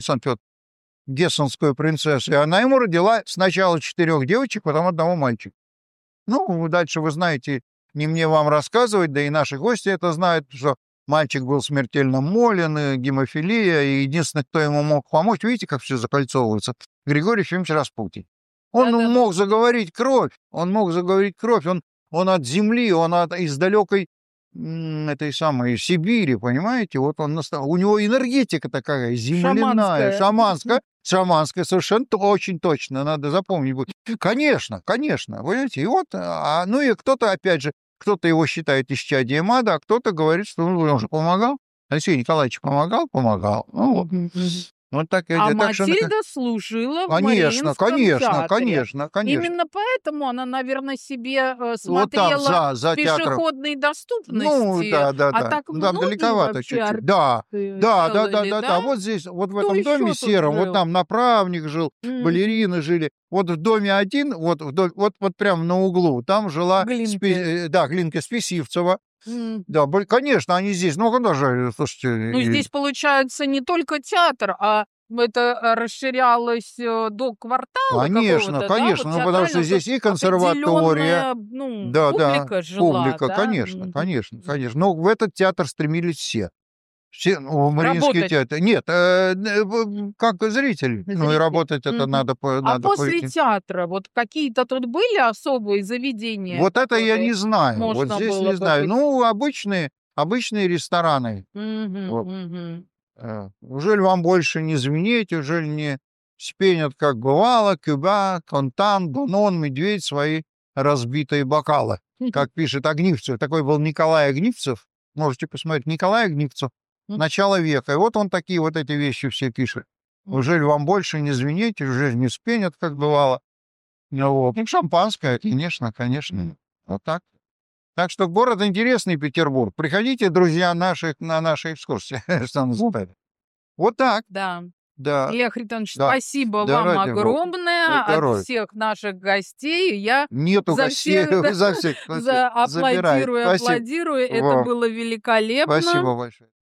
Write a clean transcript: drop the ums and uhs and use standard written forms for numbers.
Санкт-Петр, гессенскую принцессу, и она ему родила сначала 4 девочек, потом 1 мальчика. Ну, дальше вы знаете, не мне вам рассказывать, да и наши гости это знают, что мальчик был смертельно болен, и гемофилия, и единственный, кто ему мог помочь, видите, как все закольцовывается, Григорий Ефимович Распутин. Он Да-да-да. мог заговорить кровь, он от земли, из далекой этой самой Сибири, понимаете, вот у него энергетика такая земляная, шаманская, совершенно очень точно, надо запомнить будет. Конечно, понимаете, и вот, ну и кто-то, опять же, кто-то его считает исчадием ада, а кто-то говорит, что он же помогал. Алексей Николаевич помогал. Ну, вот. Вот так, А так что, Матильда служила в конечно, Мариинском театре. конечно. Именно поэтому она, наверное, себе Вот там, смотрела за в театром. пешеходной Ну, доступности. да. А так Ну, там многие далековато вообще чуть-чуть. Да. делали, А да? вот здесь, вот в Кто этом доме еще тут сером, вот жил? там направник жил, балерины жили. Вот в доме один, вот прям на углу, там жила Глинки. Глинка Списивцева. Да, конечно, они здесь. Ну, когда же, слушайте... Ну, здесь, получается, не только театр, а это расширялось до квартала Конечно, какого-то, да? Вот ну, потому что театрального, здесь и консерватория, определенная, публика жила, публика, да? конечно. Но в этот театр стремились все. Все, в Мариинский Работать. театр. Нет, как зритель. Ну, и Зритель. работать это надо А после пойти. театра вот какие-то тут были особые заведения, Вот это я которые не знаю. Вот можно здесь было не бы знаю. Ну, обычные рестораны. Вот. Мгм. Ужели вам больше не звенеть, ужели не спенят, как бывало, Кюба, Контан, Донон, Медведь свои разбитые бокалы. Как пишет Огнивцев. Такой был Николай Огнивцев. Можете посмотреть. Николай Огнивцев. Начало века. И вот он такие вот эти вещи все пишет. Ужели вам больше не звенеть, ужели не спенят, как бывало. Вот. Ну, шампанское, конечно. Вот так. Так что город интересный, Петербург. Приходите, друзья, на наши экскурсии. Что называется. Вот так. Да. Да. Илья Харитонович, Да. спасибо Да, вам ради бога. огромное от Здоровья. всех наших гостей. Я Нету за гостей, всех за всех. Забирает. аплодирую. Спасибо. Это было великолепно. Спасибо большое.